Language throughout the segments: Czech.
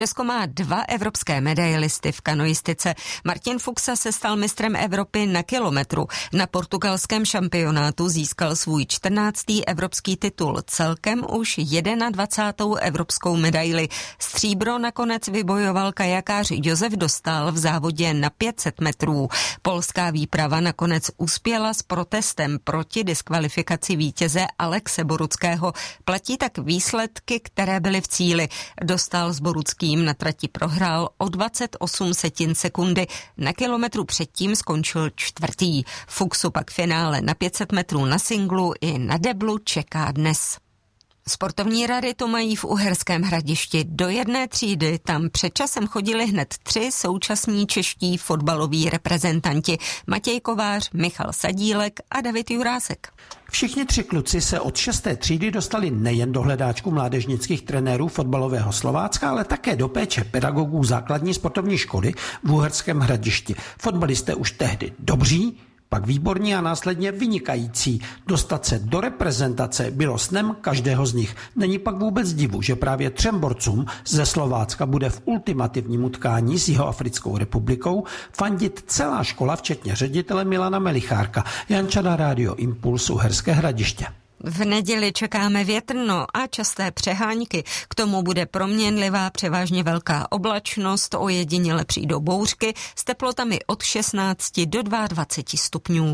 Česko má 2 evropské medailisty v kanoistice. Martin Fuxa se stal mistrem Evropy na kilometru. Na portugalském šampionátu získal svůj 14. evropský titul. Celkem už 21. evropskou medaili. Stříbro nakonec vybojoval kajakář Josef Dostál v závodě na 500 metrů. Polská výprava nakonec uspěla s protestem proti diskvalifikaci vítěze Alexe Boruckého. Platí tak výsledky, které byly v cíli. Dostál s Boruckým na trati prohrál o 28 sekundy. Na kilometru předtím skončil 4. Fuxu pak finále na 500 metrů na singlu i na deblu čeká dnes. Sportovní rady to mají v Uherském Hradišti. Do jedné třídy tam před časem chodili hned 3 současní čeští fotbaloví reprezentanti. Matěj Kovář, Michal Sadílek a David Jurásek. Všichni 3 kluci se od 6. třídy dostali nejen do hledáčku mládežnických trenérů fotbalového Slovácka, ale také do péče pedagogů základní sportovní školy v Uherském Hradišti. Fotbalisté už tehdy dobří, pak výborní a následně vynikající. Dostat se do reprezentace bylo snem každého z nich. Není pak vůbec divu, že právě 3 borcům ze Slovácka bude v ultimativním utkání s Jihoafrickou republikou fandit celá škola, včetně ředitele Milana Melichárka. Janča, Rádio Impuls, Uherské Hradiště. V neděli čekáme větrno a časté přehánky. K tomu bude proměnlivá, převážně velká oblačnost, ojediněle přijdou bouřky s teplotami od 16 do 22 stupňů.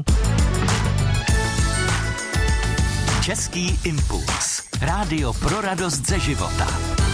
Český impuls. Rádio pro radost ze života.